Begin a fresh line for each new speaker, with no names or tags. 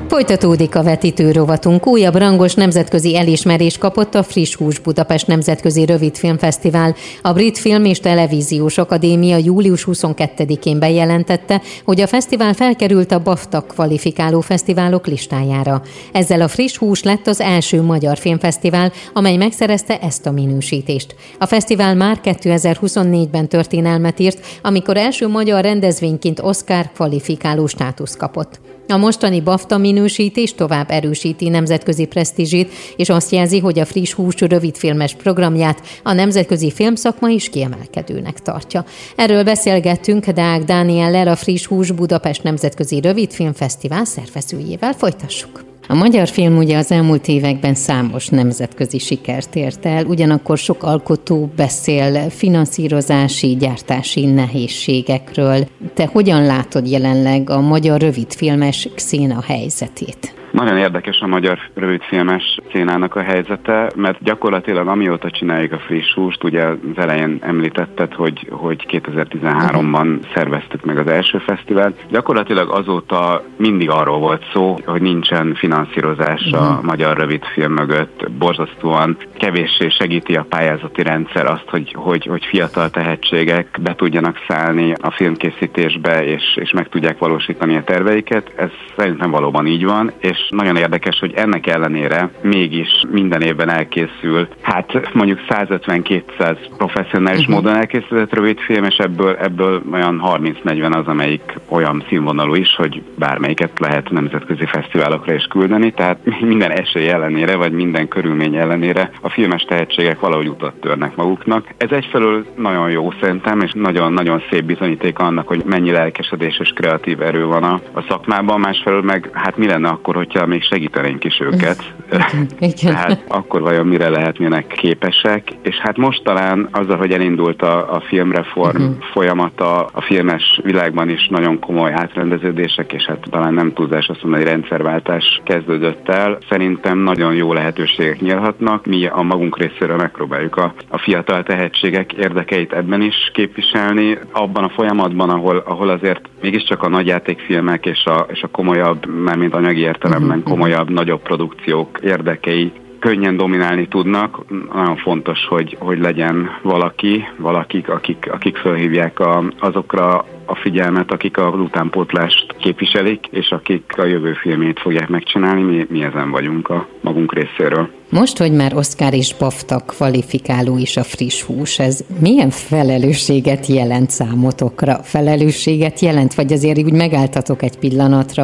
Folytatódik a vetítő rovatunk. Újabb rangos nemzetközi elismerést kapott a Friss Hús Budapest Nemzetközi Rövidfilmfesztivál. A Brit Film és Televíziós Akadémia július 22-én bejelentette, hogy a fesztivál felkerült a BAFTA kvalifikáló fesztiválok listájára. Ezzel a Friss Hús lett az első magyar filmfesztivál, amely megszerezte ezt a minősítést. A fesztivál már 2024-ben történelmet írt, amikor első magyar rendezvényként Oscar kvalifikáló státuszt kapott. A mostani BAFTA minősítés tovább erősíti nemzetközi presztízsét, és azt jelzi, hogy a Friss Hús rövidfilmes programját a nemzetközi filmszakma is kiemelkedőnek tartja. Erről beszélgettünk Deák Dániellel, a Friss Hús Budapest Nemzetközi Rövidfilmfesztivál szervezőjével. Folytassuk! A magyar film ugye az elmúlt években számos nemzetközi sikert ért el, ugyanakkor sok alkotó beszél finanszírozási, gyártási nehézségekről. Te hogyan látod jelenleg a magyar rövidfilmes széna helyzetét?
Nagyon érdekes a magyar rövidfilmes szénának a helyzete, mert gyakorlatilag amióta csináljuk a Friss Húst, ugye az elején említetted, hogy 2013-ban szerveztük meg az első fesztivált. Gyakorlatilag azóta mindig arról volt szó, hogy nincsen finanszírozás a magyar rövidfilm mögött. Borzasztóan kevéssé segíti a pályázati rendszer azt, hogy fiatal tehetségek be tudjanak szállni a filmkészítésbe, és meg tudják valósítani a terveiket. Ez szerintem valóban így van, és nagyon érdekes, hogy ennek ellenére mégis minden évben elkészül, hát mondjuk 150-200 professzionális módon elkészített rövidfilm, és ebből olyan 30-40 az, amelyik olyan színvonalú is, hogy bármelyiket lehet nemzetközi fesztiválokra is küldeni, tehát minden esély ellenére, vagy minden körülmény ellenére a filmes tehetségek valahogy utat törnek maguknak. Ez egyfelől nagyon jó szerintem, és nagyon-nagyon szép bizonyíték annak, hogy mennyi lelkesedés és kreatív erő van a szakmában, másfelől meg hát mi lenne akkor, hogyha még segítenénk is őket. Tehát akkor vajon mire lehetnének képesek. És hát most talán azzal, hogy elindult a filmreform folyamata, a filmes világban is nagyon komoly átrendeződések, és hát talán nem túlzás azt mondani, hogy rendszerváltás kezdődött el. Szerintem nagyon jó lehetőségek nyílhatnak. Mi a magunk részéről megpróbáljuk a fiatal tehetségek érdekeit ebben is képviselni. Abban a folyamatban, ahol azért mégiscsak a nagyjátékfilmek és a komolyabb, mármint anyagi értelemben komolyabb, nagyobb produkciók érdekei könnyen dominálni tudnak. Nagyon fontos, hogy legyen valakik, akik felhívják azokra a figyelmet, akik az utánpótlást képviselik, és akik a jövő filmét fogják megcsinálni. Mi ezen vagyunk a magunk részéről.
Most, hogy már Oscar és BAFTA kvalifikáló is a Friss Hús, ez milyen felelősséget jelent számotokra? Felelősséget jelent, vagy azért úgy megálltatok egy pillanatra,